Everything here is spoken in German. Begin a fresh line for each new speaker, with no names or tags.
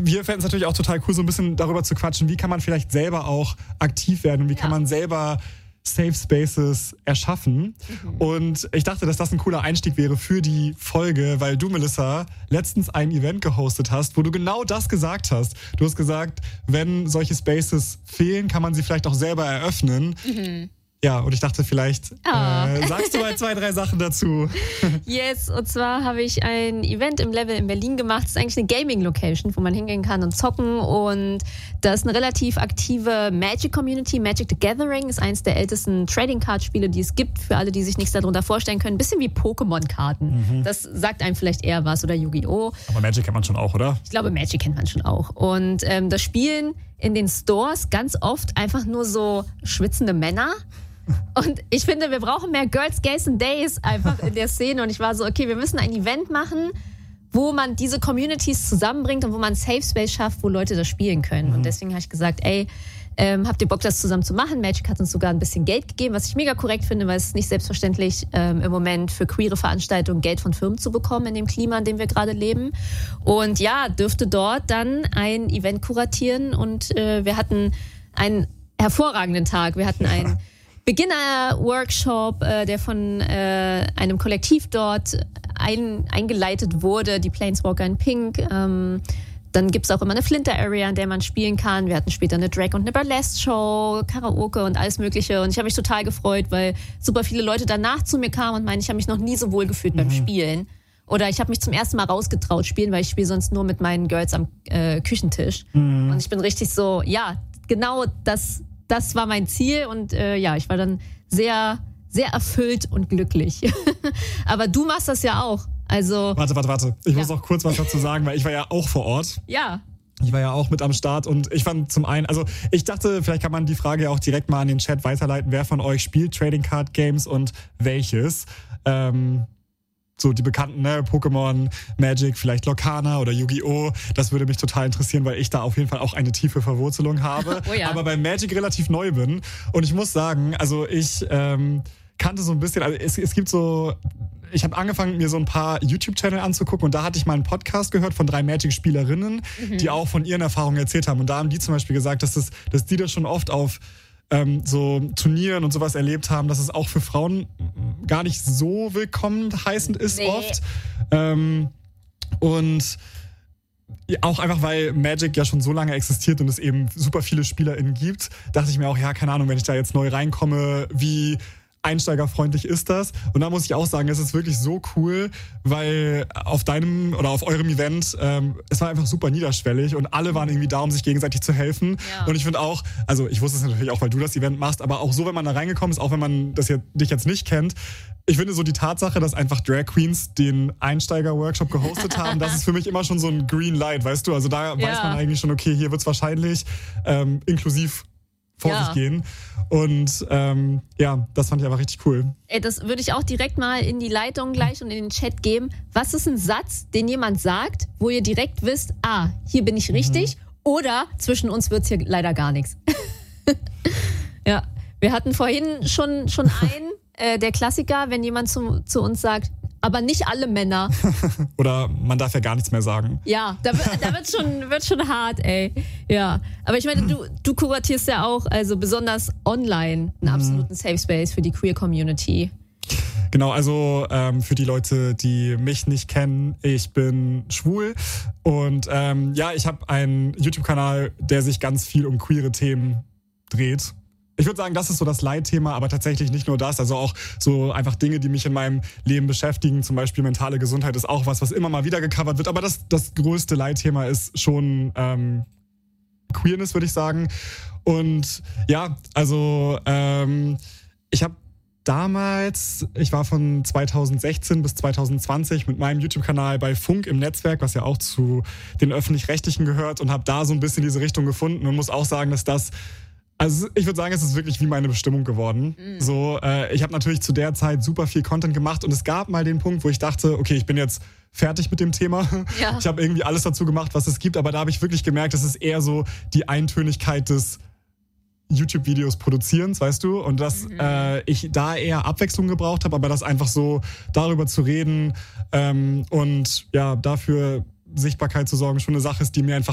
wir fänden es natürlich auch total cool, so ein bisschen darüber zu quatschen, wie kann man vielleicht selber auch aktiv werden und wie kann man selber Safe Spaces erschaffen. Und ich dachte, dass das ein cooler Einstieg wäre für die Folge, weil du, Melissa, letztens ein Event gehostet hast, wo du genau das gesagt hast. Du hast gesagt, wenn solche Spaces fehlen, kann man sie vielleicht auch selber eröffnen. Ja, und ich dachte, vielleicht sagst du mal 2, 3 Sachen dazu.
Yes, und zwar habe ich ein Event im Level in Berlin gemacht. Das ist eigentlich eine Gaming-Location, wo man hingehen kann und zocken. Und da ist eine relativ aktive Magic-Community. Magic the Gathering ist eines der ältesten Trading-Card-Spiele, die es gibt. Für alle, die sich nichts darunter vorstellen können. Ein bisschen wie Pokémon-Karten. Das sagt einem vielleicht eher was. Oder Yu-Gi-Oh!
Aber Magic kennt man schon auch, oder?
Ich glaube, Magic kennt man schon auch. Und das Spielen in den Stores ganz oft einfach nur so schwitzende Männer. Und ich finde, wir brauchen mehr Girls, Gays and Days einfach in der Szene. Und ich war so, okay, wir müssen ein Event machen, wo man diese Communities zusammenbringt und wo man einen Safe Space schafft, wo Leute das spielen können. Und deswegen habe ich gesagt, ey, habt ihr Bock, das zusammen zu machen? Magic hat uns sogar ein bisschen Geld gegeben, was ich mega korrekt finde, weil es ist nicht selbstverständlich im Moment für queere Veranstaltungen Geld von Firmen zu bekommen in dem Klima, in dem wir gerade leben. Und ja, dürfte dort dann ein Event kuratieren und wir hatten einen hervorragenden Tag. Wir hatten einen Beginner-Workshop, der von einem Kollektiv dort eingeleitet wurde, die Planeswalker in Pink. Dann gibt's auch immer eine Flinter-Area, in der man spielen kann. Wir hatten später eine Drag- und eine Burlesque-Show, Karaoke und alles Mögliche. Und ich habe mich total gefreut, weil super viele Leute danach zu mir kamen und meinen, ich habe mich noch nie so wohl gefühlt beim Spielen. Oder ich habe mich zum ersten Mal rausgetraut spielen, weil ich spiele sonst nur mit meinen Girls am Küchentisch. Und ich bin richtig so, ja, genau das war mein Ziel und ja, ich war dann sehr, sehr erfüllt und glücklich. Aber du machst das ja auch. Also
Warte. Ich muss auch kurz was dazu sagen, weil ich war ja auch vor Ort.
Ja.
Ich war ja auch mit am Start und ich fand zum einen, also ich dachte, vielleicht kann man die Frage ja auch direkt mal an den Chat weiterleiten. Wer von euch spielt Trading Card Games und welches? So die bekannten, ne, Pokémon, Magic, vielleicht Lorcana oder Yu-Gi-Oh! Das würde mich total interessieren, weil ich da auf jeden Fall auch eine tiefe Verwurzelung habe.
Oh ja.
Aber bei Magic relativ neu bin. Und ich muss sagen, also ich kannte so ein bisschen, also es gibt so, ich habe angefangen, mir so ein paar YouTube-Channel anzugucken und da hatte ich mal einen Podcast gehört von 3 Magic-Spielerinnen, die auch von ihren Erfahrungen erzählt haben. Und da haben die zum Beispiel gesagt, dass die das schon oft auf so Turnieren und sowas erlebt haben, dass es auch für Frauen gar nicht so willkommen heißend ist oft. Und auch einfach, weil Magic ja schon so lange existiert und es eben super viele SpielerInnen gibt, dachte ich mir auch, ja, keine Ahnung, wenn ich da jetzt neu reinkomme, wie einsteigerfreundlich ist das? Und da muss ich auch sagen, es ist wirklich so cool, weil auf deinem oder auf eurem Event, es war einfach super niederschwellig und alle waren irgendwie da, um sich gegenseitig zu helfen. Ja. Und ich finde auch, also ich wusste es natürlich auch, weil du das Event machst, aber auch so, wenn man da reingekommen ist, auch wenn man dich jetzt nicht kennt, ich finde so die Tatsache, dass einfach Drag Queens den Einsteiger-Workshop gehostet haben, das ist für mich immer schon so ein Green Light, weißt du? Also da weiß man eigentlich schon, okay, hier wird es wahrscheinlich inklusiv vor sich gehen. Und ja, das fand ich einfach richtig cool.
Ey, das würde ich auch direkt mal in die Leitung gleich und in den Chat geben. Was ist ein Satz, den jemand sagt, wo ihr direkt wisst, hier bin ich richtig oder zwischen uns wird's hier leider gar nichts. Ja, wir hatten vorhin schon einen, der Klassiker, wenn jemand zu uns sagt, aber nicht alle Männer.
Oder man darf ja gar nichts mehr sagen.
Ja, da wird schon hart, ey. Ja, aber ich meine, du kuratierst ja auch, also besonders online, einen absoluten Safe Space für die Queer Community.
Genau, also für die Leute, die mich nicht kennen, ich bin schwul und ja, ich habe einen YouTube-Kanal, der sich ganz viel um queere Themen dreht. Ich würde sagen, das ist so das Leitthema, aber tatsächlich nicht nur das, also auch so einfach Dinge, die mich in meinem Leben beschäftigen, zum Beispiel mentale Gesundheit ist auch was immer mal wieder gecovert wird, aber das größte Leitthema ist schon Queerness, würde ich sagen. Und ja, also ich habe damals, ich war von 2016 bis 2020 mit meinem YouTube-Kanal bei Funk im Netzwerk, was ja auch zu den Öffentlich-Rechtlichen gehört und habe da so ein bisschen diese Richtung gefunden und muss auch sagen, dass das, also ich würde sagen, es ist wirklich wie meine Bestimmung geworden. So, ich habe natürlich zu der Zeit super viel Content gemacht und es gab mal den Punkt, wo ich dachte, okay, ich bin jetzt fertig mit dem Thema. Ja. Ich habe irgendwie alles dazu gemacht, was es gibt, aber da habe ich wirklich gemerkt, das ist eher so die Eintönigkeit des YouTube-Videos produzierens, weißt du? Und dass ich da eher Abwechslung gebraucht habe, aber das einfach so darüber zu reden und ja, dafür Sichtbarkeit zu sorgen, schon eine Sache ist, die mir einfach